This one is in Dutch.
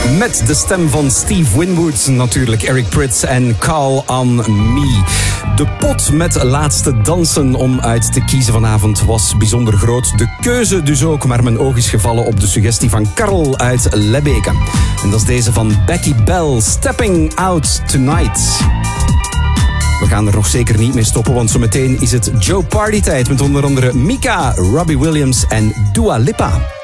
Met de stem van Steve Winwood, natuurlijk Eric Prydz en Call on Me. De pot met laatste dansen om uit te kiezen vanavond was bijzonder groot. De keuze dus ook, maar mijn oog is gevallen op de suggestie van Karel uit Lebbeke. En dat is deze van Becky Bell, Stepping Out Tonight. We gaan er nog zeker niet mee stoppen, want zometeen is het Joe Party tijd met onder andere Mika, Robbie Williams en Dua Lipa.